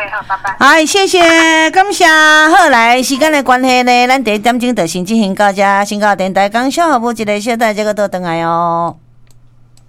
好，拜拜。 好，谢谢，感谢。好，来时间的关系呢，咱第一点钟就先进行到这，先到电台讲小服务一个小等，这个倒转来哦。